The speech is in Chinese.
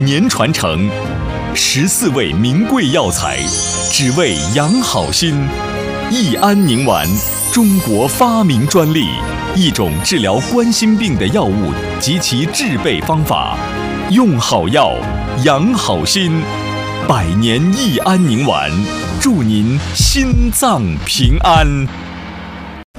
年传承，14味名贵药材，只为养好心。益安宁丸，中国发明专利，一种治疗冠心病的药物及其制备方法。用好药，养好心。百年益安宁丸，祝您心脏平安。